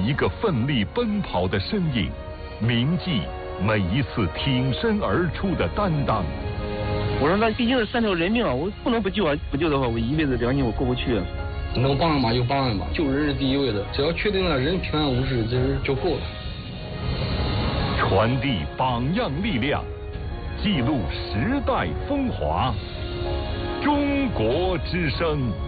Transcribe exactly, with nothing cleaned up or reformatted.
一个奋力奔跑的身影，铭记每一次挺身而出的担当。 我说那毕竟是三条人命啊，我不能不救啊！不救的话，我一辈子良心我过不去啊。 能帮吧就帮吧，救人是第一位的，只要确定了人平安无事，这就够了。 传递榜样力量，记录时代风华。中国之声。